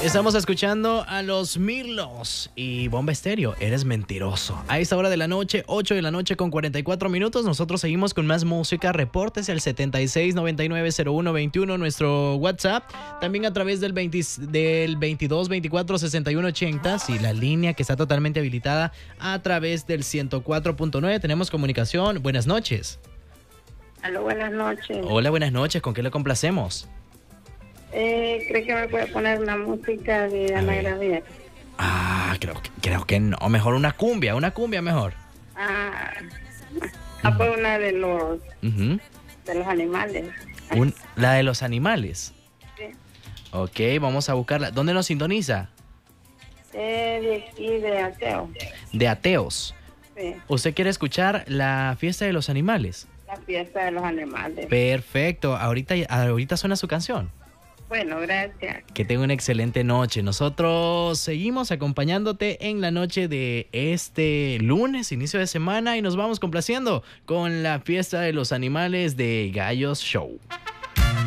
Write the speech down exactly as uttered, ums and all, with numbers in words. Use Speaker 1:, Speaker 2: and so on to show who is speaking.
Speaker 1: Estamos escuchando a los Mirlos y Bomba Estéreo, Eres Mentiroso. A esta hora de la noche, ocho de la noche con cuarenta y cuatro minutos, nosotros seguimos con más música. Reportes al setenta y seis noventa y nueve cero uno veintiuno, nuestro WhatsApp. También a través del, veinte, del veintidós veinticuatro sesenta y uno ochenta, sí, la línea que está totalmente habilitada a través del ciento cuatro punto nueve. Tenemos comunicación. Buenas noches.
Speaker 2: Aló, buenas noches.
Speaker 1: Hola, buenas noches. ¿Con qué le complacemos?
Speaker 2: Eh, ¿Cree que me puede poner una música de Ana Gabriel?
Speaker 1: Ah, creo que, creo que no. Mejor una cumbia, una cumbia mejor.
Speaker 2: Ah, ah pues una de los,
Speaker 1: Uh-huh.
Speaker 2: de los animales.
Speaker 1: Un, la de los animales.
Speaker 2: Sí.
Speaker 1: Ok, vamos a buscarla. ¿Dónde nos sintoniza?
Speaker 2: Eh, de aquí, de Ateo.
Speaker 1: De Ateos.
Speaker 2: Sí,
Speaker 1: ¿Usted quiere escuchar la fiesta de los animales?
Speaker 2: la fiesta de los animales.
Speaker 1: Perfecto. Ahorita, ahorita suena su canción.
Speaker 2: Bueno, gracias.
Speaker 1: Que tenga una excelente noche. Nosotros seguimos acompañándote en la noche de este lunes, inicio de semana, y nos vamos complaciendo con la fiesta de los animales de Gallos Show.